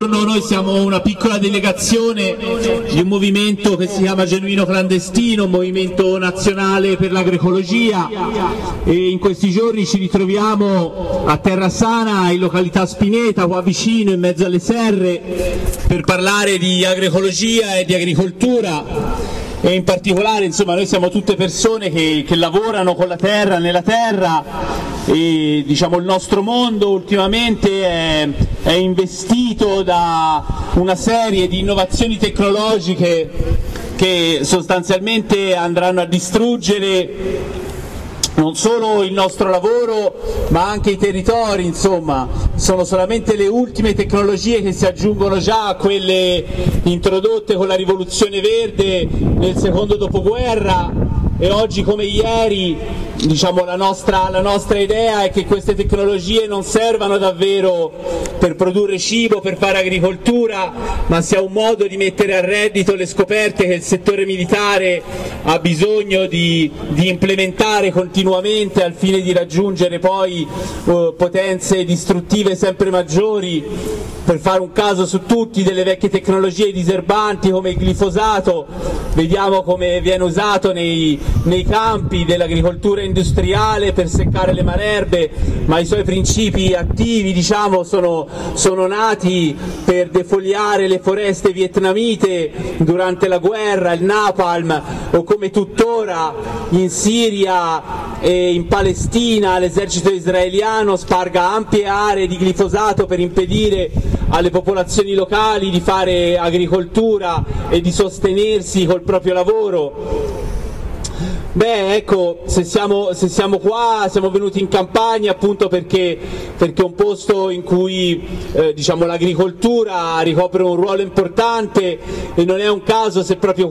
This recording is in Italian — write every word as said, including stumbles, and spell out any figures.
Buongiorno, noi siamo una piccola delegazione di un movimento che si chiama Genuino Clandestino, un movimento nazionale per l'agroecologia, e in questi giorni ci ritroviamo a Terrasana, in località Spineta, qua vicino, in mezzo alle serre, per parlare di agroecologia e di agricoltura. E in particolare, insomma, noi siamo tutte persone che, che lavorano con la terra, nella terra, e diciamo il nostro mondo ultimamente è, è investito da una serie di innovazioni tecnologiche che sostanzialmente andranno a distruggere non solo il nostro lavoro ma anche i territori. Insomma, sono solamente le ultime tecnologie che si aggiungono già a quelle introdotte con la rivoluzione verde nel secondo dopoguerra, e oggi come ieri, diciamo, la nostra, la nostra idea è che queste tecnologie non servano davvero per produrre cibo, per fare agricoltura, ma sia un modo di mettere a reddito le scoperte che il settore militare ha bisogno di, di implementare continuamente al fine di raggiungere poi uh, potenze distruttive sempre maggiori. Per fare un caso su tutti, delle vecchie tecnologie diserbanti come il glifosato, vediamo come viene usato nei, nei campi dell'agricoltura industriale per seccare le malerbe, ma i suoi principi attivi, diciamo, sono, sono nati per defoliare le foreste vietnamite durante la guerra, il napalm, o come tuttora in Siria e in Palestina l'esercito israeliano sparga ampie aree di glifosato per impedire alle popolazioni locali di fare agricoltura e di sostenersi col proprio lavoro. Beh, ecco, se siamo, se siamo qua, siamo venuti in campagna appunto perché, perché è un posto in cui eh, diciamo, l'agricoltura ricopre un ruolo importante, e non è un caso se proprio